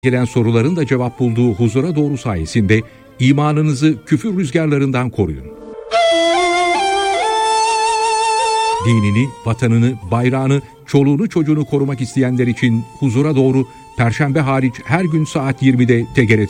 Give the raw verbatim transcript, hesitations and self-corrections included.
gelen soruların da cevap bulduğu Huzura Doğru sayesinde imanınızı küfür rüzgarlarından koruyun. Dinini, vatanını, bayrağını, çoluğunu çocuğunu korumak isteyenler için Huzura Doğru, Perşembe hariç her gün saat yirmide T G R T